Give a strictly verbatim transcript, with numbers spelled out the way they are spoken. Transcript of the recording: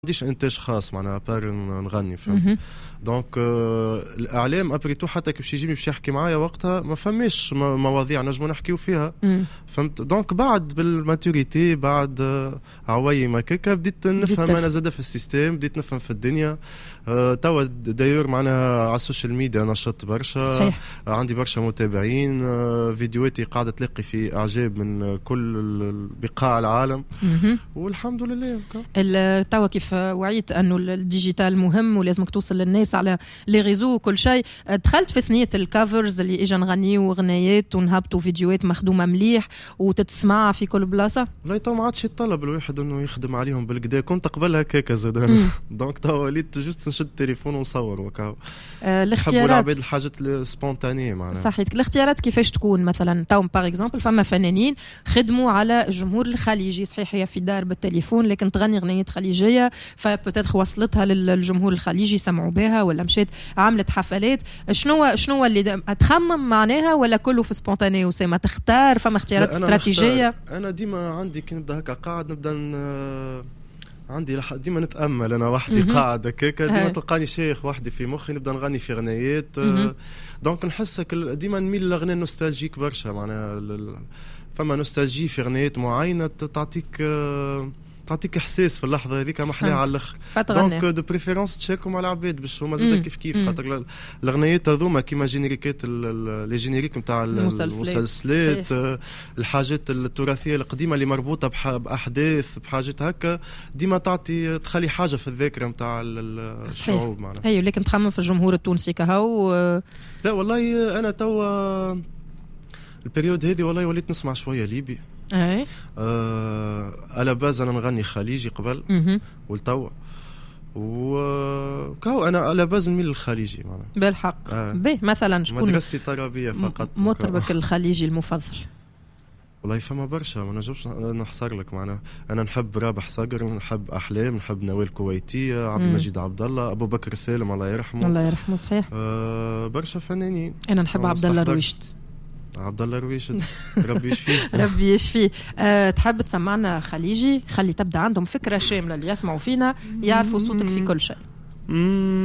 عنديش انتاج خاص معناها بار نغني فهمت. دونك آه الاعلام ابريتو حتى كي باش يجي باش يحكي معايا وقتها ما فماش مواضيع نجمو نحكيو فيها فهمت. دونك بعد بالماتوريتي بعد آه عوايم هكاكا بديت نفهم انا زاده في السيستم، بديت نفهم في الدنيا. آه توا دايور معناها على السوشيال ميديا نشط برشا. صحيح. آه عندي برشا متابعين. آه فيديوهاتي قاعده تلقي في اعجاب من كل بقاع العالم والحمد لله. توا كيف وعيت انه الديجيتال مهم ولازمك توصل للناس على لي ريزو وكل شيء، دخلت في ثنيه الكافرز اللي اجا نغنيو اغنيات ونهبطوا فيديوهات مخدومه مليح وتتسمع في كل بلاصه. لا تو ما عادش يطلب الواحد انه يخدم عليهم بالكدا، كنت قبل هكاك زاد دونك توا وليت جوست نشد التليفون ونصور وكاو. آه الاختيارات العباد الحاجات السبونتانيه معناها. صحيح. الاختيارات كيفاش تكون مثلا تو باغ اكزومبل فما فنانين خدموا على الجمهور الخليجي، صحيح هي في دار بالتليفون لكن تغني اغنيات خليجيه فبتدخل وصلتها للجمهور الخليجي سمعوا بها ولا مشيت عملت حفلات. شنو شنو اللي تخمم معناها ولا كله في سبونتاني وسما تختار فما اختيارات استراتيجيه؟ انا ديما عندي كي نبدا هكا قاعد نبدا ن... عندي لح... ديما نتامل انا وحدي قاعد هكاك ديما تلقاني شيخ وحدي في مخي نبدا نغني في اغنيات. دونك نحسك ديما نميل للاغنيه النوستالجيك برشا معناها ال... فما نوستالجي في اغنيات معينه تعطيك تعطيك احساس في اللحظه هذيك محلاها على الاخر. دونك دو بريفيرونس تشاركوا مع العباد باش هما زاد كيف كيف خاطر الاغنيات هذوما كيما جينيريكات لي جينيريك نتاع المسلسلات الحاجات التراثيه القديمه اللي مربوطه باحداث بحاجات هكا ديما تعطي تخلي حاجه في الذاكره نتاع الشعوب معناها. ايوه لكن تخمم في الجمهور التونسي كهو؟ لا والله انا توا البريود هذه والله وليت نسمع شويه ليبي. اي آه على باز انا نغني خليجي قبل والتو وكاو انا على باز نميل للخليجي معناها بالحق. آه. به مثلا شكون مدرستي طربيه فقط مطربك الخليجي المفضل؟ والله فما برشا ما نجمش نحصر لك معناها. انا نحب رابح صقر، نحب احلام، نحب نوال كويتيه، عبد المجيد عبد الله، ابو بكر سالم الله يرحمه. الله يرحمه صحيح. آه برشا فنانين. انا نحب عبد الله رويشد. عبد الله رويشد ربي يشفيه. ربي يشفيه. أه تحب تسمعنا خليجي؟ خلي تبدا عندهم فكره شامله اللي يسمعوا فينا يعرفوا صوتك في كل شيء.